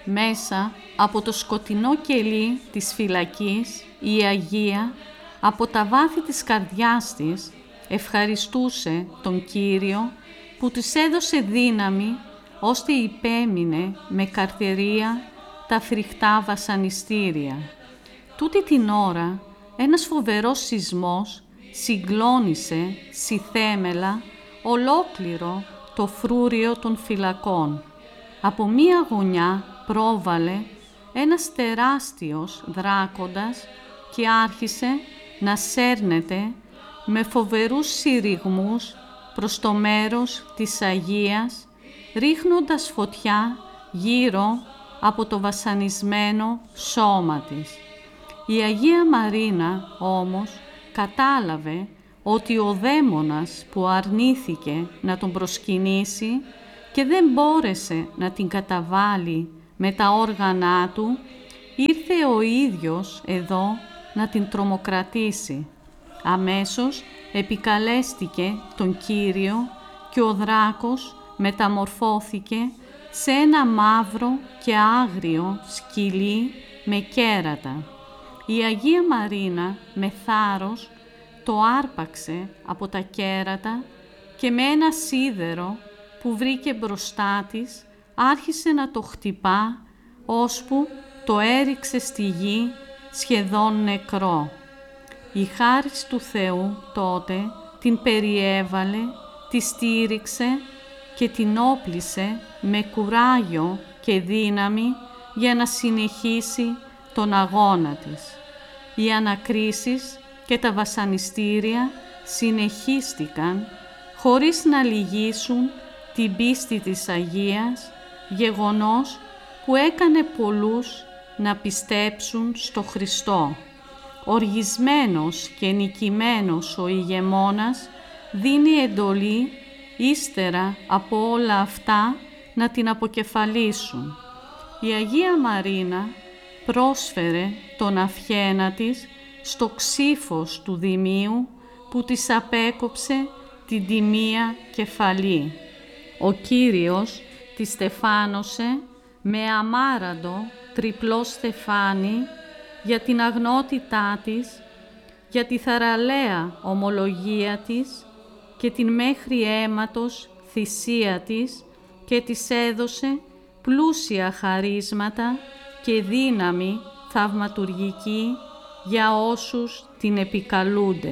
Μέσα από το σκοτεινό κελί της φυλακής, η Αγία, από τα βάθη της καρδιάς της, ευχαριστούσε τον Κύριο που της έδωσε δύναμη, ώστε υπέμεινε με καρτερία τα φρικτά βασανιστήρια. Τούτη την ώρα, ένας φοβερός σεισμός συγκλώνησε θέμελα ολόκληρο το φρούριο των φυλακών. Από μία γωνιά πρόβαλε ένας τεράστιος δράκοντας και άρχισε να σέρνεται με φοβερούς συρριγμούς προς το μέρος της Αγίας, ρίχνοντας φωτιά γύρω από το βασανισμένο σώμα της. Η Αγία Μαρίνα όμως κατάλαβε ότι ο δαίμονας που αρνήθηκε να τον προσκυνήσει και δεν μπόρεσε να την καταβάλει με τα όργανά του, ήρθε ο ίδιος εδώ να την τρομοκρατήσει. Αμέσως επικαλέστηκε τον Κύριο και ο δράκος μεταμορφώθηκε σε ένα μαύρο και άγριο σκυλί με κέρατα. Η Αγία Μαρίνα με θάρρος το άρπαξε από τα κέρατα και με ένα σίδερο που βρήκε μπροστά της άρχισε να το χτυπά, ώσπου το έριξε στη γη σχεδόν νεκρό. Η χάρις του Θεού τότε την περιέβαλε, τη στήριξε και την όπλησε με κουράγιο και δύναμη για να συνεχίσει τον αγώνα της. Οι ανακρίσεις και τα βασανιστήρια συνεχίστηκαν χωρίς να λυγίσουν την πίστη της Αγίας, γεγονός που έκανε πολλούς να πιστέψουν στο Χριστό. Οργισμένος και νικημένος ο ηγεμόνας δίνει εντολή ύστερα από όλα αυτά να την αποκεφαλίσουν. Η Αγία Μαρίνα πρόσφερε τον αυχένα της στο ξύφος του Δημίου που της απέκοψε την τιμία κεφαλή. Ο Κύριος τη στεφάνωσε με αμάραντο τριπλό στεφάνι για την αγνότητά της, για τη θαραλέα ομολογία της και την μέχρι αίματος θυσία της και της έδωσε πλούσια χαρίσματα και δύναμη θαυματουργική για όσους την επικαλούνται.